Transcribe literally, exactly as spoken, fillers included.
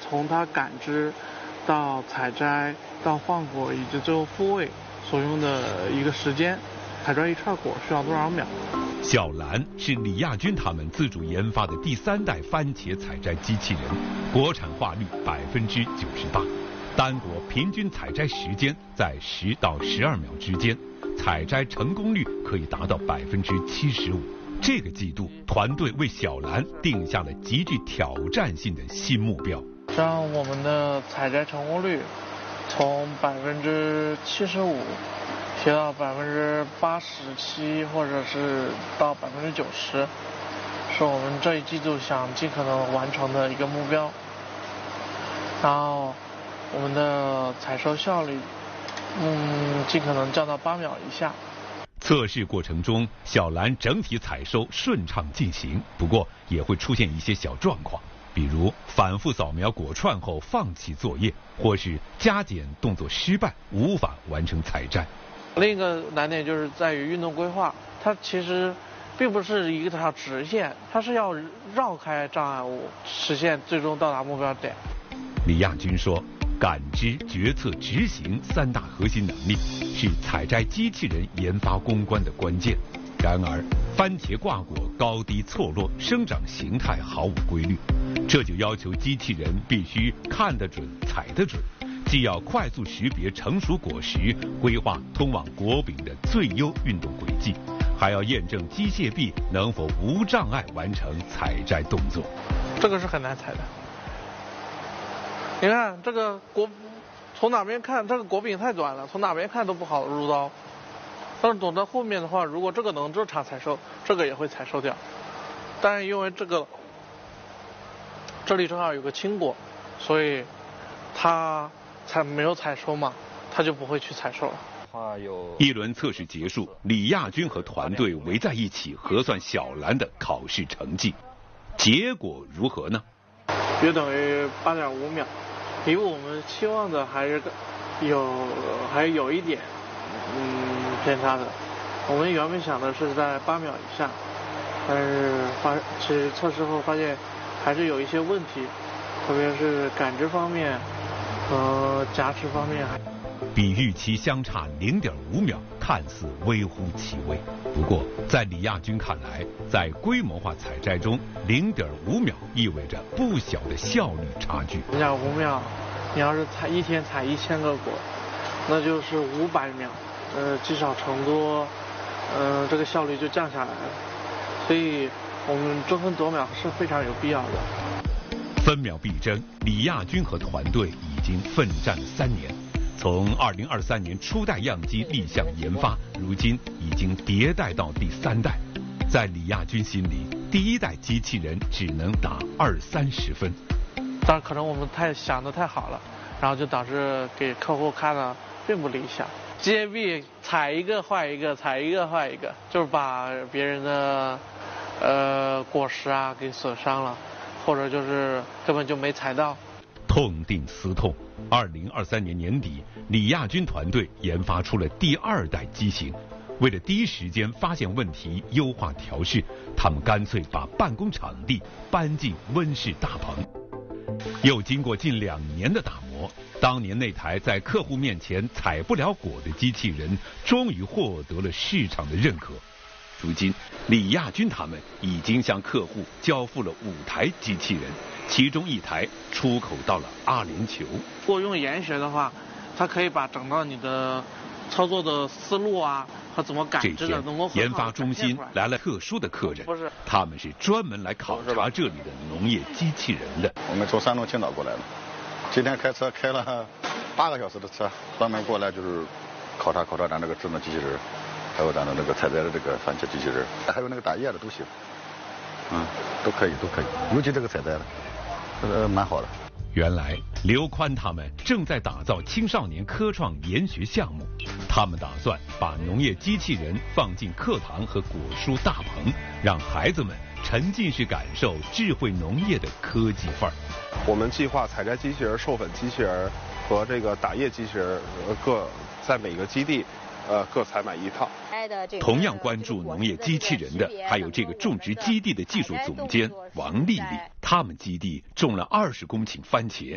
从它感知到采摘到换果以及最后复位所用的一个时间，采摘一串果需要多少秒。 小蓝是李亚军他们自主研发的第三代番茄采摘机器人，国产化率百分之九十八，单果平均采摘时间在十到十二秒之间，采摘成功率可以达到百分之七十五。这个季度，团队为小蓝定下了极具挑战性的新目标， 让我们的采摘成功率从百分之七十五提到百分之八十七，或者是到百分之九十，是我们这一季度想尽可能完成的一个目标。然后，我们的采收效率，嗯，尽可能降到八秒以下。 测试过程中，小蓝整体采收顺畅进行，不过也会出现一些小状况，比如反复扫描果串后放弃作业，或是加减动作失败，无法完成采摘。 另一个难点就是在于运动规划，它其实并不是一条直线，它是要绕开障碍物，实现最终到达目标点。 李亚军说，感知、决策、执行三大核心能力是采摘机器人研发攻关的关键。然而，番茄挂果高低错落，生长形态毫无规律，这就要求机器人必须看得准、采得准，既要快速识别成熟果实，规划通往果柄的最优运动轨迹，还要验证机械臂能否无障碍完成采摘动作。 这个是很难采的。你看这个果，从哪边看这个果柄太短了，从哪边看都不好入刀。但是走到后面的话，如果这个能正常采收，这个也会采收掉。但是因为这个这里正好有个青果，所以它采没有采收嘛，它就不会去采收了。 一轮测试结束，李亚军和团队围在一起核算小蓝的考试成绩，结果如何呢？ 约等于八点五秒，比我们期望的还是有还有一点嗯偏差的。我们原本想的是在八秒以下，但是发其实测试后发现还是有一些问题，特别是感知方面和夹持方面还。 比预期相差零点五秒，看似微乎其微。不过，在李亚军看来，在规模化采摘中，零点五秒意味着不小的效率差距。 零点五秒，你要是采一天采一千个果，那就是五百秒，呃，积少成多，呃，这个效率就降下来了。所以，我们争分夺秒是非常有必要的。 分秒必争，李亚军和团队已经奋战了三年。从二零二三年初代样机立项研发，如今已经迭代到第三代。在李亚军心里，第一代机器人只能打二三十分。 但可能我们太想得太好了，然后就导致给客户看的并不理想。机械臂踩一个坏一个，踩一个坏一个，就是把别人的呃果实啊给损伤了，或者就是根本就没踩到。 痛定思痛，二零二三年年底，李亚军团队研发出了第二代机型。为了第一时间发现问题、优化调试，他们干脆把办公场地搬进温室大棚。又经过近两年的打磨，当年那台在客户面前采不了果的机器人，终于获得了市场的认可。如今，李亚军他们已经向客户交付了五台机器人，其中一台出口到了阿联酋。 如果用研学的话，它可以把整个你的操作的思路啊和怎么感知的能够研发中心来了特殊的客人，他们是专门来考察这里的农业机器人的。 我们从山东青岛过来的，今天开车开了八个小时的车，专门过来就是考察考察咱这个智能机器人。还有咱的那个采摘的这个番茄机器人，还有那个打叶的都行，嗯，都可以都可以，尤其这个采摘的，呃，蛮好的。 原来刘宽他们正在打造青少年科创研学项目，他们打算把农业机器人放进课堂和果蔬大棚，让孩子们沉浸式感受智慧农业的科技范儿。 我们计划采摘机器人、授粉机器人和这个打叶机器人各在每个基地。呃，各采买一套。 同样关注农业机器人的，还有这个种植基地的技术总监王丽丽。他们基地种了二十公顷番茄，